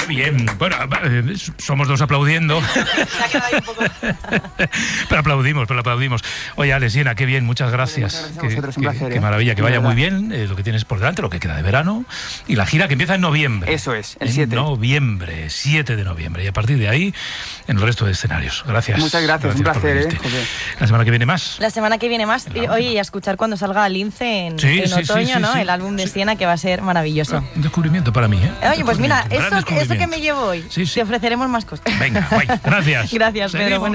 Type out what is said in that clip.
bien. Bueno, somos dos aplaudiendo. Se ha quedado ahí un poco. Pero aplaudimos. Oye, Ale, Siena, qué bien, muchas gracias. Muchas gracias a vosotros, un placer. Qué maravilla, que vaya muy bien lo que tienes por delante, lo que queda de verano. Y la gira que empieza en noviembre. Eso es, el 7. Noviembre, 7 de noviembre. Y a partir de ahí, en el resto de escenarios. Gracias. Muchas gracias, un placer, José. La semana que viene más. La semana que viene más. Oye, y a escuchar cuando salga Lince en otoño, ¿no? Sí. El álbum de Siena, que va a ser maravilloso. Un descubrimiento para mí, ¿eh? Oye, pues mira, eso que me llevo hoy. Sí. Te ofreceremos más cosas. Venga, guay. Gracias. Gracias, Pedro.